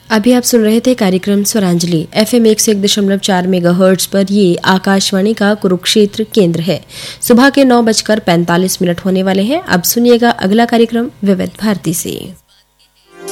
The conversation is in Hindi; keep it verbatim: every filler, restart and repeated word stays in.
अभी आप सुन रहे थे कार्यक्रम स्वरांजलि एफ एम एक सौ एक दशमलव चार मेगा हर्ट्ज पर। ये आकाशवाणी का कुरुक्षेत्र केंद्र है। सुबह के नौ बजकर पैंतालीस मिनट होने वाले हैं। अब सुनिएगा अगला कार्यक्रम विविध भारती से।